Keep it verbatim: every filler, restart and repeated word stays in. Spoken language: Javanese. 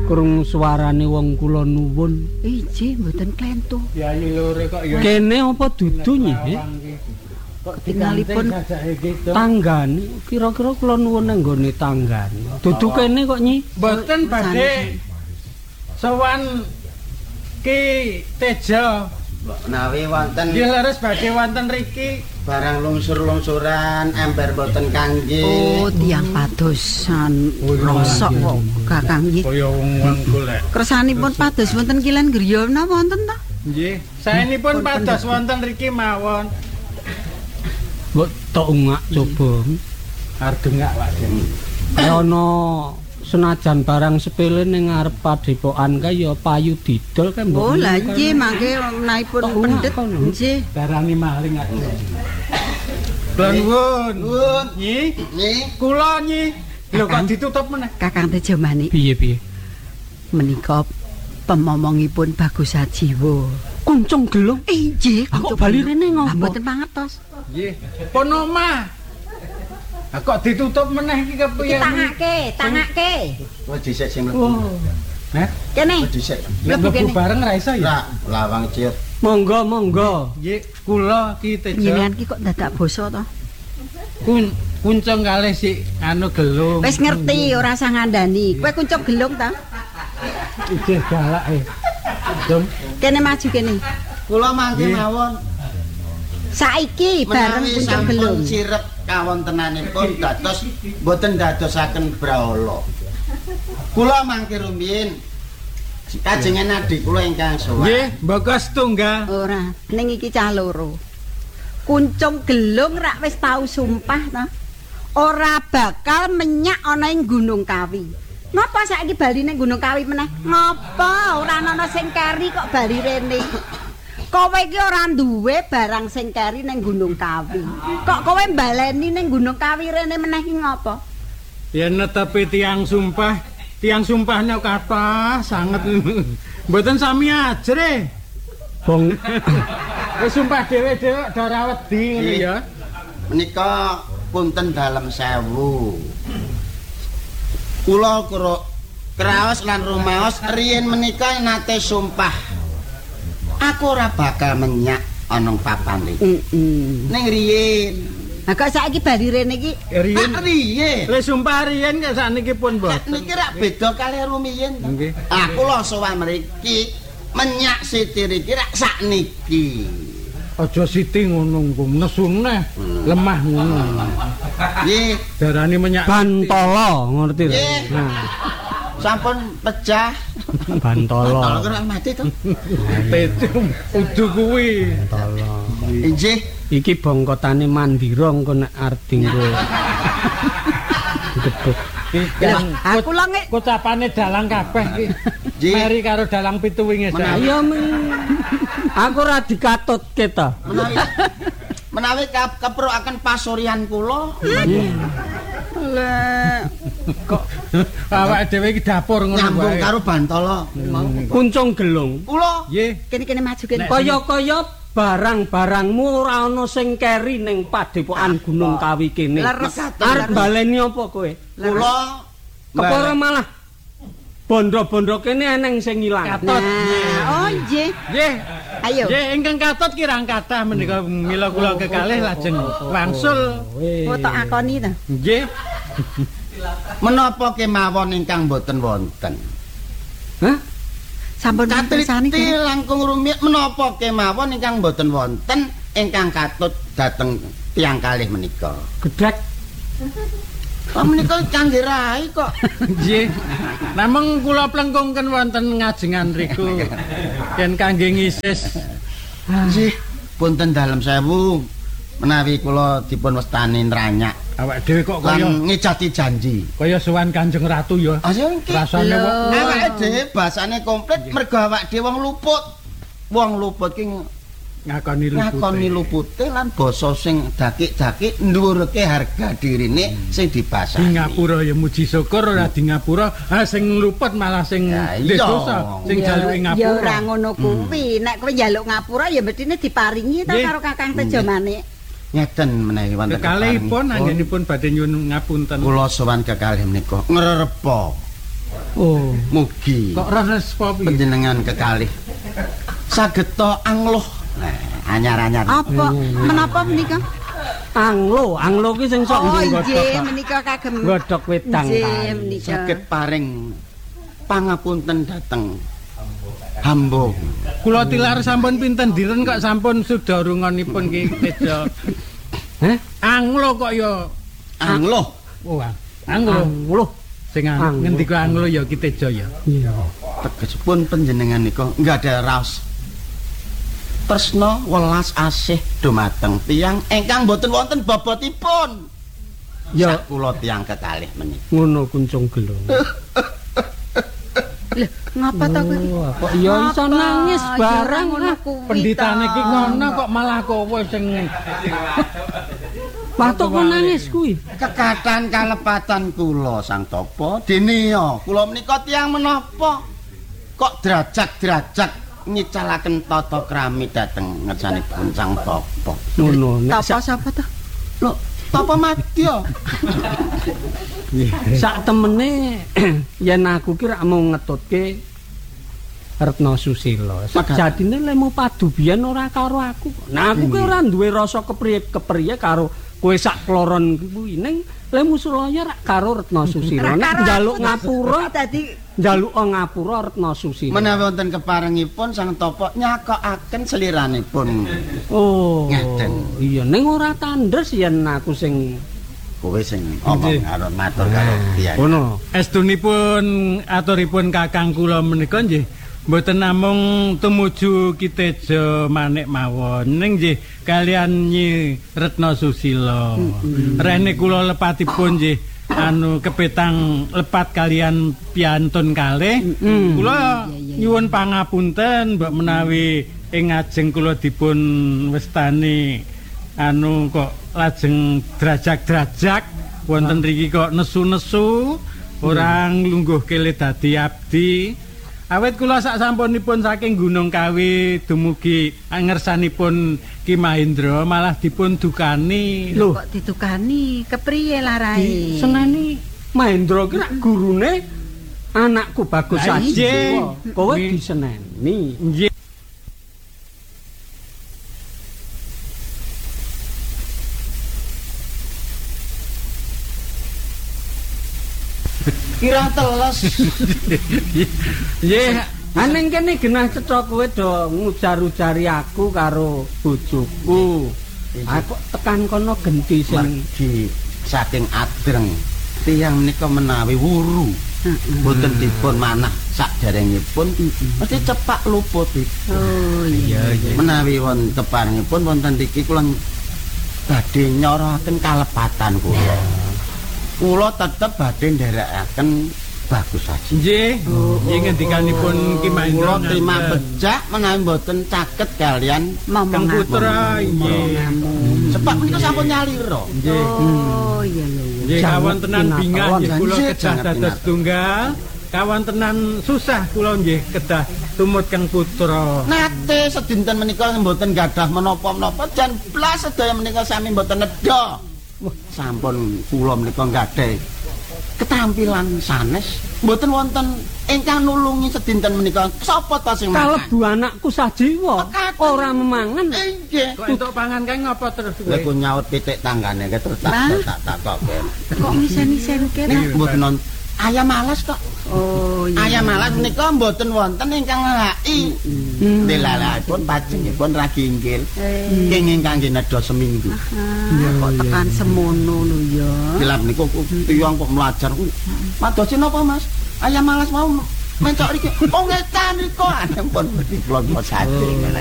krungu suarane wong kula nuwun. Iji mboten klentu. Yayi lore kok ya. Kene apa dudu nggih? Kok tinggalipun tanggane kira-kira kula nuwun nang nggone tanggane. Dudu kene kok Nyi. Mboten badhe sowan Ki Tejo. Menawi wonten Nggih leres badhe wonten riki barang lungsur-lungsuran ember boten kangge. Oh, tiyang padosan rosok kok Kakang nggih. kaya wong golek. Kersanipun pados wonten Kilen Griya napa wonten ta? Nggih, saenipun pados wonten riki mawon. Mbok tok ungak coba. Arep dengak Pak Den. Ana senajan barang sepele ning ngarep padepokan kae ya payu didol kae mbok. Oh, lah nggih mangke menaipun pendet nggih. Darani maling aku. Kula nuwun. Nuwun. Nyi, Nggih. kula nyi. Lho kok ditutup meneh? Kakang Tejo Manik Piye-piye? menika pemomongipun Bagus Sajiwo. Kuncung gelung. Inggih, Kok bali rene ngopo? Mboten pangertos. Nggih. Pun omah. Ah kok ditutup meneh iki kepiye? Tangake, tangake. Wis dhisik sing mlebu. Heh, Kene. Wis dhisik. nek Mlebu mlebu kene. bareng ra iso ya? Lah, lawang ciut. Monggo, monggo. Nggih, kula Ki Tejo. Jenengan ki kok dadak basa to? Kun kuncung kalih si anu gelung. Wis ngerti ora usah ngandani. Kowe kuncuk gelung ta? Ijih galak e. Dom. Kene maju kene. Kula mangke Nggih. mawon Saiki bareng menawi kuncuk sampun gelung. sirep kawontenanipun dados boten dadosaken brahala. Kula mangke rumiyin kajengan adik kula ingkang sowan. Nggih, mbaka setunggal. Ora, ning iki cah loro. Kuncung gelung rak wis tau sumpah ta. Ora bakal menyak ana ing Gunung Kawi. Ngapa saiki bali ning Gunung Kawi meneh? Ngapa ora ana sing keri kok bali rene? Kowe iki ora duwe barang sing keri ning Gunung Kawi. Kok kowe mbaleni ning Gunung Kawi rene meneh ki ngapa? Ya netepi tiang sumpah, tiang sumpahnya kathah sanget. Mboten sami ajre. Bong Wis sumpah dhewe-dhewe ora wedi ngono ya. Menika punten dalem sewu. Kula karo kraos lan rumaos riyen menika nate sumpah. Aku ora bakal menyak ana papan iki. Heeh. Ning riyen. Lah kok saiki bali rene iki Riyen Ah, riyen. le sumpah riyen kok sakniki pun mboten. Niki rak beda kali rumiyin. to. Nggih. Aku lho sowan mriki menyak sitir iki rak sakniki. Aja siti ngono engko nesune lemah ngono. Nggih, Darani menyak Bantala, ngerti ta? Nggih. Nah, sampun pecah. Kalau Bantala. kira mati to. Tetum udu kuwi. Bantala. Inggih. Iki bongkotane Mandira engko nek arep dinggo. Gebuk. Lah, aku lho ngek Kocapane dalang kabeh iki. Nggih. Meri karo dalang pitu wingi. Ayo men. Aku ora dikatutke ta. Menawi menawi kap- keprokaken pasurian kula. lah Kok Awake dhewe iki dapur ngono Nyambung wae. karo Bantala. kuncung gelung. Kula Nggih. kene-kene maju kene. Kaya-kaya barang-barangmu ora ana sing keri ning padepokan Gunung Kawi kene. Leres. Arep baleni apa kowe? kula Kepara malah bondo-bondo kene eneng sing ilang. Katut. Nah, oh nggih. Nggih. Ayo. Nggih, ingkang katut kirang kathah menika mila kula kekalih lajeng wangsul. Oh tak akoni ta. Nggih. menapa kemawon ingkang boten wonten. Hah? Sampun pirsani Katriti langkung rumiyin menapa kemawon ingkang boten wonten ingkang katut dhateng tiyang kalih menika. Gedhek. Kok menika kangge rai kok. Nggih. Namung kula plengkungken wonten ngajengan riku. Yen kangge ngisis. Nggih, punten dalem sewu menawi kula dipun wastani nranyak Awak dhewe kok kaya lan ngejati janji. kaya sowan Kanjeng Ratu ya. Ayo nggih. Rasane Lho. wong Awake dhewe basane komplit mergo awake dhewe wong luput. Wong luput ki ngakoni lupute. ngakoni lupute lan basa sing dakik-dakik nduwurke harga dirine sing Di dipasani. ngapura ya muji syukur ora di ngapura, ah sing luput malah sing Ya, ndek iya. dosa, sing Ya, jaluke ya ora ngapura. ngono kuwi. Nek kowe njaluk ngapura ya mestine diparingi ta Nggih. karo Kakang Tejo Manik. Ngeten menawi wonten Kekalihipun keparengipun, anggenipun badhe nyuwun ngapunten. kula sowan kekalih menika ngrerepa Oh, Mugi Kok reres apa piye? panjenengan kekalih saged to angluh. Nah, anyar-anyar. Apa? Menapa menika? anglo, anglo ki sing sok Oh, nggodhok. nggih menika kagem Godhok wedang. Nggih, kae. menika. Saged paring pangapunten dhateng hamba. Kula tilar sampun pinten diren kok sampun sudarunganipun Ki Tejo. Heh? Anglo kok ya Angluh. oh anglo. Anglo. Sing Anglo. ngendika anglo ya Ki Tejo ya. Iya. Tegesipun panjenengan nika nggada raos tresna welas asih dumateng tiyang ingkang boten wonten bobotipun. Ya Kula tiyang kekalih menika. ngono kuncung gelung. Lho, ngapa to kowe? Oh, kok ya iso Apa? nangis Ya barang ngono ah. kuwi Penditane ta. ki ngono kok malah kowe sing Patok kok nangis kuwi. Kekatan kalepatan kula Sang Tapa dene ya kula menika tiyang menapa kok derajat-derajat nyicalaken tata krami dhateng ngersanipun Sang Tapa. Ngono nek Tapa sapa to? Lho, Tapa Madya. sak temene yen aku ki rak mau ngetutke Retno Susilo. Sajadine lemu padu biyen ora karo aku. Nah aku ki ora duwe rasa kepriye-kepriye karo kowe sak kloron kuwi ning lemu Sulaya rak karo Retno Susilo. Nek njaluk ngapura Dadi njaluk ngapura Retno Susilo. Menawi wonten keparengipun Sang Tapa nyakokaken seliranipun. Oh. Ngeten. Iya ning ora tandhes yen aku sing Kowe sing omong karo matur karo tiyang. ngono. Estunipun aturipun kakang kula menika nggih mboten namung tumuju Ki Tejo manik mawon ning nggih kalian Nyi Retno Susilo. Rene kula lepatipun nggih anu kepetang lepat kalian piantun kalih. Kula nyuwun pangapunten mbok menawi ing ajeng kula dipun westani anu kok lajeng drajak-drajak wonten riki kok nesu-nesu orang lungguh kele dadi abdi. Awit kula sak sampunipun saking Gunung Kawi dumugi ngersanipun Ki Mahendra malah dipun dukani. Lho, kok ditukani kepriye larae? seneni Mahendra ki rak gurune anakku Bagus Lah, Aji. nggih. Kowe Nggih. diseneni. Nggih. Kirang teles. Nggih. Aneng kene genah cetha kowe do ngujar-ujari aku karo bojoku. Aku tekan kono genti sing Margi saking adreng tiyang menika menawi wuru boten dipun manah sakderengipun mesti cepak luputipun. Oh iya. Menawi wonten keparengipun wonten iki kula badhe nyorokaken kalepatan kula. Kula tetep badhe nderekaken Bagus Aji. Nggih. Nggih ngendikanipun Ki Mahendra. Kula terima bejak menawi mboten caket kalian Kang Putra nggih. sebab menika sampun nyalira. Nggih. Oh iya iya iya. Nggih kawontenan bingah nggih kula Nggih, kedah jangan dados pinat. tunggal. Kawontenan susah kula nggih kedah tumut Kang Putra. Nate sedinten menika mboten gadah menapa-menapa jan blas sedaya menika sami mboten nedha. Wah, sampun kula menika gadhah ketampilan sanes mboten wonten ingkang nulungi sedinten menika. Sapa ta sing mangan? kalebu anakku sajiwa. Ora memangan. Inggih. Kok entuk pangan kae ngapa terus Lha kowe? ku nyaut pitik tanggane ke terus tak Lah. tak takoke. Kok misen-misenke Ning ta? mboten non ayam malas kok. Oh iya. Ayam malas menika mboten wonten ingkang ngelaki. Delalapun pajengipun ragi inggil. Eh, King ingkang nggih nedha seminggu. ah, kok tekan semono lho ya. Gelap niku tiyang kok melajar. Madosi napa Mas? Ayam malas mau mencok iki. Oh ngetan niku. Ampun dipun saking ngene.